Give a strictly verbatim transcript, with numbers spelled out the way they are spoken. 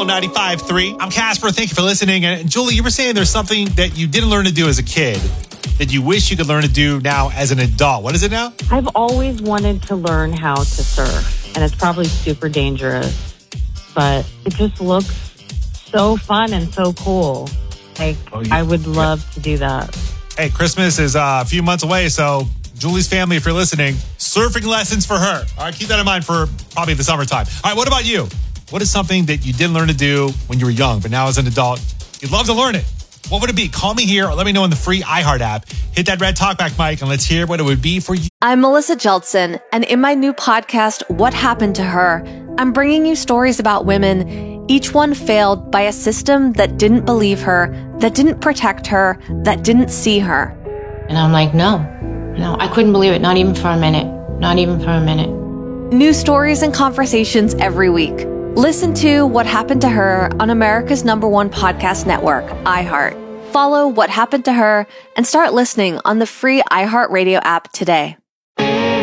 ninety-five point three. I'm Casper. Thank you for listening. And Julie, you were saying there's something that you didn't learn to do as a kid that you wish you could learn to do now as an adult. What is it now? I've always wanted to learn how to surf, and it's probably super dangerous, but it just looks so fun and so cool. Like, oh, yeah. I would love to do that. Hey, Christmas is uh, a few months away, so Julie's family, if you're listening, surfing lessons for her. All right, keep that in mind for probably the summertime. All right, what about you? What is something that you didn't learn to do when you were young, but now as an adult, you'd love to learn it? What would it be? Call me here or let me know in the free iHeart app. Hit that red talkback mic and let's hear what it would be for you. I'm Melissa Jeltsin, and in my new podcast, What Happened to Her, I'm bringing you stories about women, each one failed by a system that didn't believe her, that didn't protect her, that didn't see her. And I'm like, no, no, I couldn't believe it. Not even for a minute. Not even for a minute. New stories and conversations every week. Listen to What Happened to Her on America's number one podcast network, iHeart. Follow What Happened to Her and start listening on the free iHeartRadio app today.